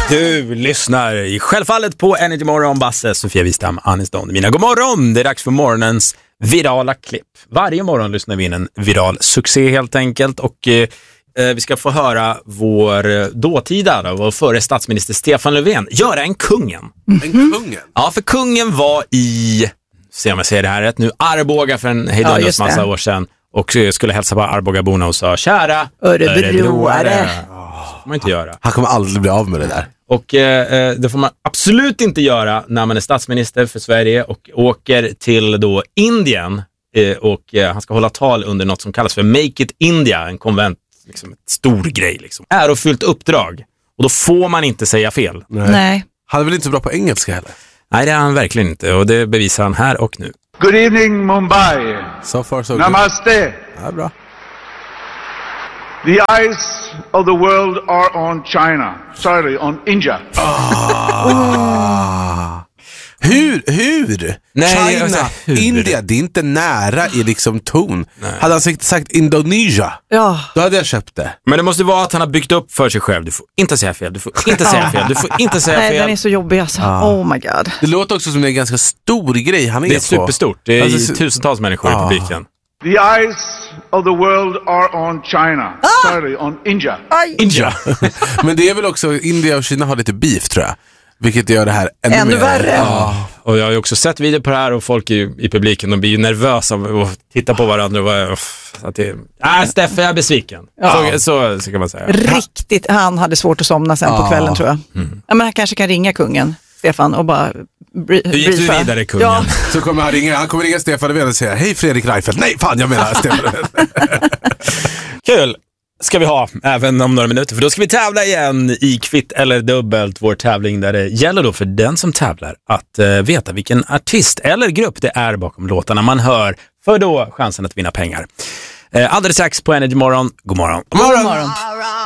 Du lyssnar självfallet på Energy Morgon, Basse, Sofia Wistam, Anis Don. Mina god morgon, det är dags för morgonens virala klipp. Varje morgon lyssnar vi in en viral succé helt enkelt och vi ska få höra vår dåtida, vår före statsminister Stefan Löfven göra en kungen. En kungen? Ja, för kungen var i, se om jag säger det här rätt nu, Arboga för en hejdunders massa år sedan och skulle hälsa på Arbogaborna och sa kära Örebroare. Man inte göra. Han kommer aldrig bli av med det där. Och det får man absolut inte göra när man är statsminister för Sverige och åker till då Indien och han ska hålla tal under något som kallas för Make It India, en konvent, liksom ett stor grej liksom. Ärofyllt uppdrag. Och då får man inte säga fel. Nej. Han är väl inte så bra på engelska heller? Nej, det är han verkligen inte och det bevisar han här och nu. Good evening, Mumbai. So far so good. Namaste. Ja, bra. The eyes of the world are on China. Sorry, on India. Hur? Nej, China, alltså, hur? India, det är inte nära i liksom ton. Nej. Hade han sagt Indonesia, Ja. då hade jag köpt det. Men det måste vara att han har byggt upp för sig själv. Du får inte säga fel, du får inte säga fel, du får inte säga Nej, den fel. är så jobbig alltså. Oh my god. Det låter också som det är en ganska stor grej han är Det är på. superstort, det är Alltså, tusentals människor i publiken. The eyes of the world are on China. Sorry, on India. India. Men det är väl också, India och Kina har lite beef tror jag. Vilket gör det här Ännu mer värre. Ja, och jag har ju också sett video på det här och folk i publiken, de blir ju nervösa och tittar på varandra och att det Steffe, jag är besviken. Ja. Så kan man säga. Riktigt, han hade svårt att somna sen på kvällen tror jag. Ja, men han kanske kan ringa kungen, Stefan, och bara Hur gick du briefa. vidare, kungen? Ja. Så kommer han kommer ringa Stefan Löfven och säga hej Fredrik Reinfeldt. Nej, fan jag menar Stefan Löfven. Kul ska vi ha även om några minuter, för då ska vi tävla igen i Kvitt eller dubbelt, vår tävling där det gäller då för den som tävlar att veta vilken artist eller grupp det är bakom låtarna man hör, för då chansen att vinna pengar. Alldeles strax på Energy Morgon. God morgon. God morgon.